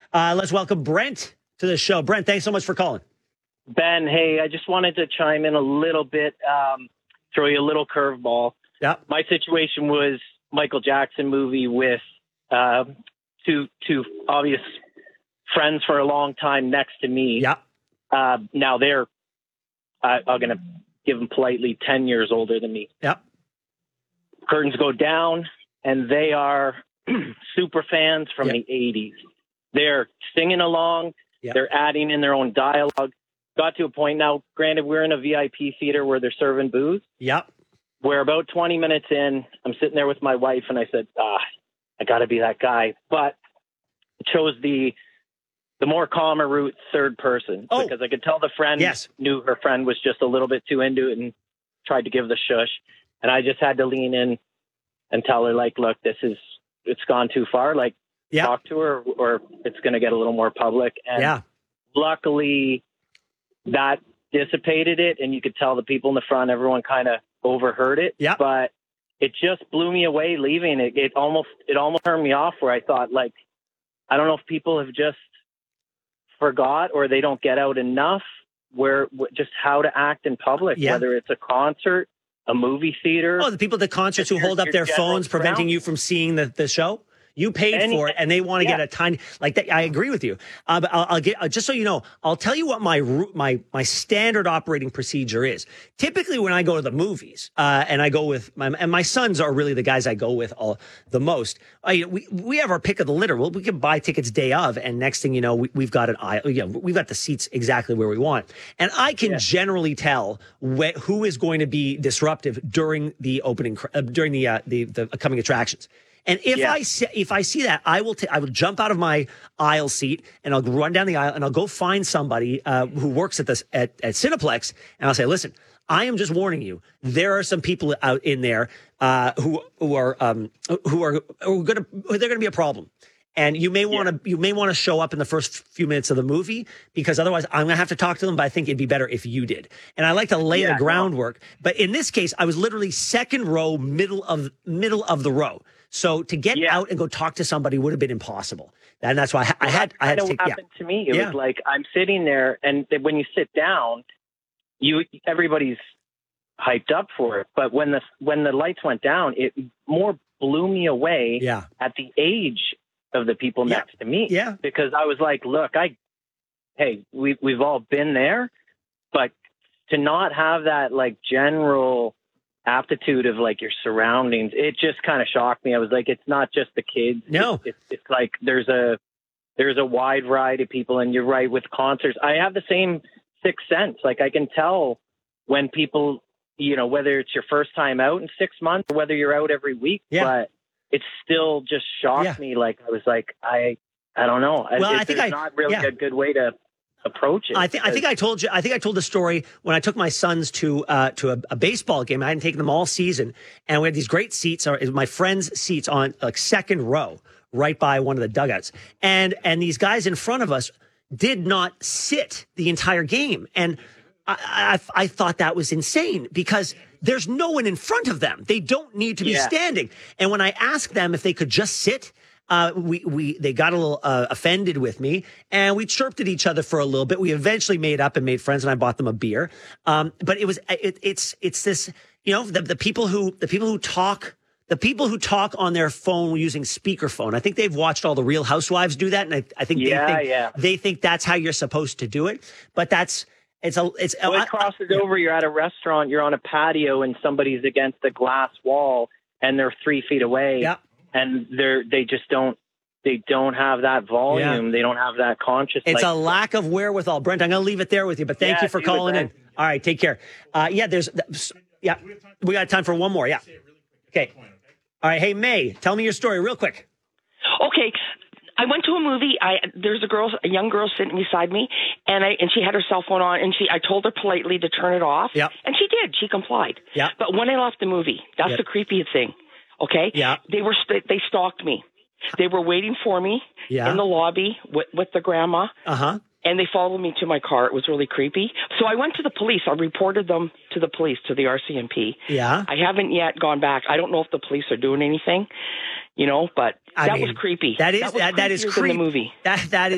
Let's welcome Brent to the show. Brent, thanks so much for calling. Ben, hey, I just wanted to chime in a little bit, throw you a little curveball. Yeah. My situation was Michael Jackson movie with two obvious friends for a long time next to me. Yeah. Now they're, I'm going to give them politely, 10 years older than me. Yeah. Curtains go down, and they are super fans from the 80s. They're singing along. Yeah. They're adding in their own dialogue. Got to a point now, granted, we're in a VIP theater where they're serving booze. Yeah. We're about 20 minutes in. I'm sitting there with my wife, and I said, I got to be that guy. But chose the more calmer route, third person, because I could tell the friend knew her friend was just a little bit too into it and tried to give the shush. And I just had to lean in and tell her, like, look, it's gone too far. Like, talk to her or it's going to get a little more public. And luckily that dissipated it. And you could tell the people in the front, everyone kind of overheard it. Yeah. But it just blew me away leaving. It almost turned me off where I thought, like, I don't know if people have just forgot or they don't get out enough just how to act in public, whether it's a concert, a movie theater. Oh, the people at the concerts who hold up their phones preventing you from seeing the show? You paid for it, and they want to get a tiny like that. I agree with you. But I'll get just so you know. I'll tell you what my standard operating procedure is. Typically, when I go to the movies, and I go with my sons are really the guys I go with the most. We have our pick of the litter. Well, we can buy tickets day of, and next thing you know, we've got an aisle. We've got the seats exactly where we want, and I can generally tell who is going to be disruptive during the opening during the coming attractions. And if I see that, I will jump out of my aisle seat and I'll run down the aisle and I'll go find somebody who works at Cineplex, and I'll say, listen, I am just warning you. There are some people out in there who are going to be a problem. And you may want to show up in the first few minutes of the movie, because otherwise I'm going to have to talk to them. But I think it'd be better if you did. And I like to lay the groundwork. But in this case, I was literally second row, middle of the row. So to get out and go talk to somebody would have been impossible. And that's why I had to take. What happened to me? It was like I'm sitting there, and when you sit down, everybody's hyped up for it. But when the lights went down, it more blew me away. At the age of the people next to me. Because I was like, look, we've all been there, but to not have that like general aptitude of like your surroundings, it just kind of shocked me. I was like, it's not just the kids. No, it's like there's a wide variety of people. And you're right, with concerts, I have the same sixth sense. Like I can tell when people, whether it's your first time out in 6 months or whether you're out every week, but it still just shocked me. Like I was like, I don't know. Well, I think it's not really a good way to approach it. I think I told the story when I took my sons to a baseball game. I hadn't taken them all season, and we had these great seats, my friends' seats on like second row, right by one of the dugouts, and these guys in front of us did not sit the entire game, and I thought that was insane because there's no one in front of them. They don't need to be standing. And when I asked them if they could just sit, they got a little offended with me, and we chirped at each other for a little bit. We eventually made up and made friends, and I bought them a beer. But it's this, the people who talk on their phone using speakerphone. I think they've watched all the Real Housewives do that, and I think they think that's how you're supposed to do it. But it crosses over. You're at a restaurant, you're on a patio, and somebody's against a glass wall, and they're 3 feet away. Yeah. And they don't have that volume. Yeah. They don't have that consciousness. It's a lack of wherewithal. Brent, I'm going to leave it there with you, but thank you for calling in. All right, take care. We got time for one more. Yeah. Okay. All right. Hey, May, tell me your story real quick. Okay. I went to a movie. There's a young girl sitting beside me, and she had her cell phone on, and I told her politely to turn it off. Yep. And she did. She complied. Yep. But when I left the movie, that's the creepiest thing. Okay. Yeah. They stalked me. They were waiting for me in the lobby with the grandma. Uh-huh. And they followed me to my car. It was really creepy. So I went to the police. I reported them to the police, to the RCMP. Yeah. I haven't yet gone back. I don't know if the police are doing anything, but that was creepy. That is creepy in the movie. That is